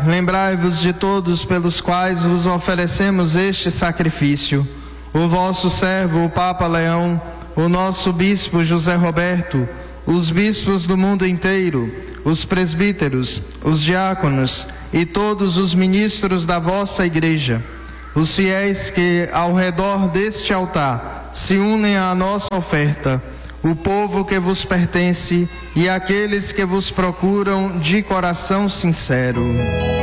lembrai-vos de todos pelos quais vos oferecemos este sacrifício. O vosso servo, o Papa Leão, o nosso bispo José Roberto, os bispos do mundo inteiro, os presbíteros, os diáconos e todos os ministros da vossa Igreja, os fiéis que ao redor deste altar se unem à nossa oferta, o povo que vos pertence e aqueles que vos procuram de coração sincero.